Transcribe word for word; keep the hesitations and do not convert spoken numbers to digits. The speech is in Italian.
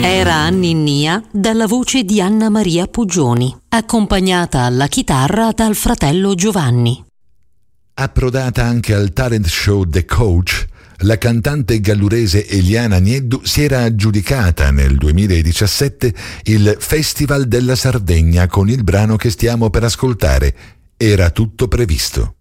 Era Anninnia dalla voce di Anna Maria Pugioni, accompagnata alla chitarra dal fratello Giovanni. Approdata anche al talent show The Coach, la cantante gallurese Eliana Nieddu si era aggiudicata nel duemiladiciassette il Festival della Sardegna con il brano che stiamo per ascoltare, Era tutto previsto.